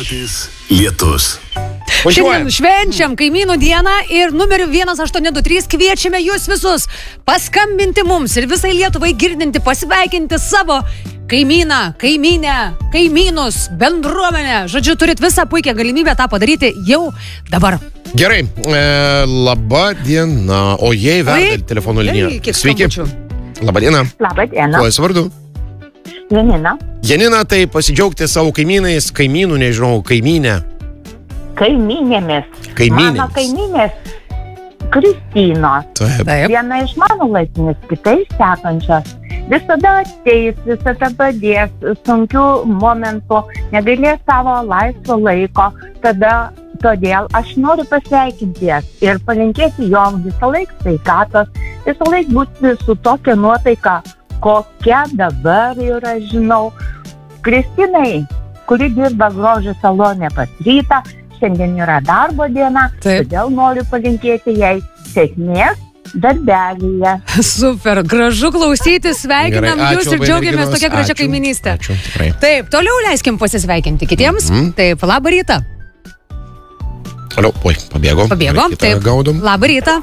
Lietutis, lietus. Šiandien švenčiam kaimynų dieną ir numeriu 1823 kviečiame jūs visus paskambinti mums ir visai Lietuvai girdinti pasveikinti savo kaimyną, kaimynę, kaimynus, bendruomenę. Žodžiu, turit visą puikią galimybę tą padaryti jau dabar. Gerai, laba diena. O jei verda telefono liniją. Sveiki. Laba diena. Labą dieną. Kuo jūs vardu? Janina. Janina, tai pasidžiaugti savo kaimynais, kaimynų, nežinau, kaimynę. Kaimynėmis. Kaimynėmis. Mano kaimynės Kristinos. Taip. Viena iš mano laiptinės, kitais sekančios. Visada ateis, visada padės sunkių momentų, negalės savo laisvo laiko. Todėl aš noriu pasveikinti jas ir palinkėti jom visą laiką sveikatos, visą laiką būti su tokia nuotaika, kokia dabar yra, žinau. Kristinai, kuri dirba grožio salone pas Rytą, šiandien yra darbo diena, todėl noriu palinkėti jai sėkmės darbelyje. Super, gražu klausyti, sveikinam jūs ir džiaugiamės tokia gražia kaiminystė. Ačiū, tikrai. Taip, toliau leiskim pasisveikinti kitiems. Taip, labą rytą. Toliau, pabėgo. Taip. Gaudom. Labą rytą.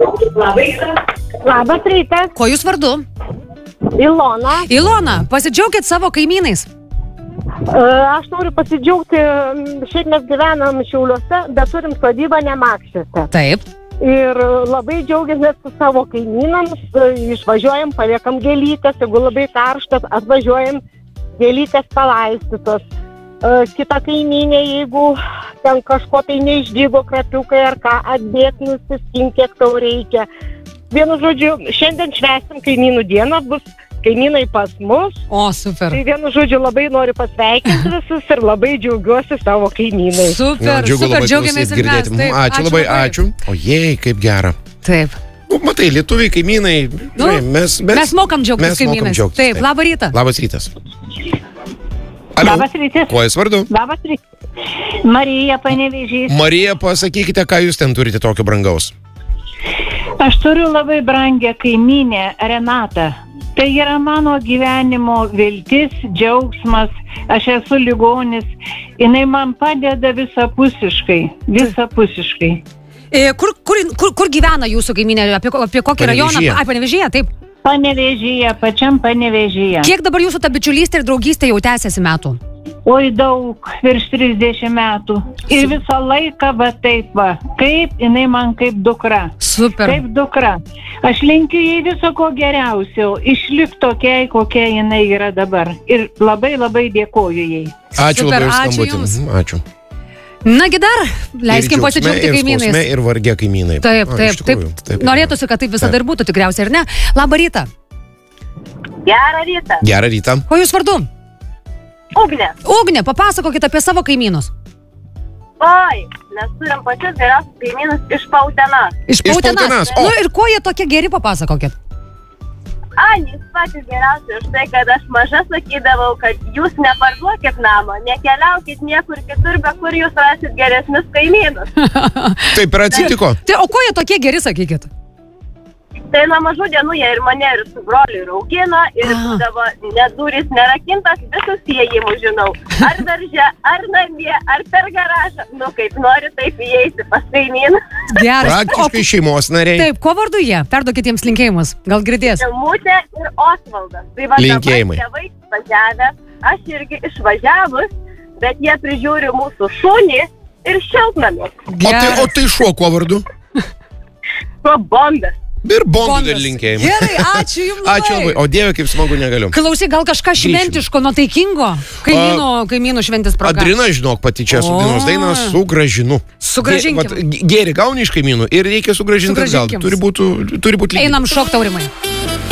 Labas rytas. Ko jūs vardu? Ilona. Ilona, pasidžiaukit savo kaimynais. Aš noriu pasidžiaugti, šiaip mes gyvenam Šiauliuose, bet turim sodybą Nemakščiuose. Taip. Ir labai džiaugiamės su savo kaimynams, išvažiuojam, paliekam gėlytės, jeigu labai karštas, atvažiuojam gėlytės palaistytos. Kita kaimynė, jeigu ten kažko tai neišdygo krapiukai ar ką, atbėg, nusiskink, kiek tau reikia. Vienu žodžiu, šiandien švęsim kaimynų dieną, bus kaimynai pas mus. O, super. Tai vienu žodžiu labai noriu pasveikinti visus ir labai džiaugiuosi savo kaimynai. Super, super, džiaugiamės ir mes. Taip, ačiū labai, ačiū. O jei, kaip gera. Taip. Matai, lietuviai kaimynai, mes mokam džiaugtis kaimynais. Taip, labą rytą. Labas rytas. Alio. Labas rytas. Kuo jūs vardu? Labas rytas. Marija, Panevėžys. Marija, pasakykite, ką jūs ten turite tokio brangaus. Aš turiu labai brangę kaimynę Renatą. Tai yra mano gyvenimo viltis, džiaugsmas, aš esu ligonis, jinai man padeda visapusiškai. Kur gyvena jūsų kaimynė, apie kokį rajoną? Panevėžyje, taip. Panevėžyje, pačiam Panevėžyje. Kiek dabar jūsų ta bičiulystė ir draugystė jau tęsiasi metų? Oi, daug, virš 30 metų. Ir visą laiką va taip va, kaip jinai man kaip dukra. Super. Kaip dukra. Aš linkiu jai viso ko geriausio, išlik tokiai, kokia jinai yra dabar. Ir labai labai dėkoju jai. Ačiū super, labai už ačiū skambutį. jums. Ačiū. Nagi dar, leiskim pasidžiaugti kaimynais. Ir skausme, ir vargė kaimynai. Taip. Norėtųsi, kad taip visada ir būtų tikriausiai, ar ne? Labą rytą. Gerą rytą. Gerą rytą. Ko jūs vardu? Ugnė. Ugnė, papasakokit apie savo kaimynus. Oi, mes turim pačius geriausius kaimynus iš Pautenas. Iš Pautenas. O. Nu ir kuo jie tokie geri, papasakokit. Jis patys geriausiai už tai, kad aš maža sakydavau, kad jūs neparduokit namo, nekeliaukit niekur kitur, be kur jūs rasit geresnius kaimynus. Taip ir atsitiko. Tai o kuo jie tokie geri, sakykit? Tai nuo mažų dienų jie ir mane ir su broliu ir augino, ir būdavo net durys nerakintas, visus įėjimus žinau. Ar darže, ar namie, ar per garažą. Nu, kaip nori, taip įeisi pas kaimyną. Geras. Praktiškai šeimos nariai. Taip, ko vardu jie? Perduokit jiems linkėjimus. Gal girdės? Mūtė ir Osvaldas. Tai va linkėjimai. Dabar tėvai išvažiavę, aš irgi išvažiavus, bet jie prižiūri mūsų šunį ir šiltnamį. O tai šuo kuo vardu? Šuo Bondas. Ir Bondų dar linkėjimai. Gerai, ačiū jums labai. Ačiū labai. O Dieve, kaip smagu, negaliu. Klausyk, gal kažką šventiško, nuotaikingo? Kaimynų šventės proga. Adrina, žinok, pati čia su dainos dainą sugrąžinu. Sugrąžinkim. Gėri gauni iš kaimynų ir reikia sugrąžinti atgal. Turi būti. Einam šokt, Aurimai.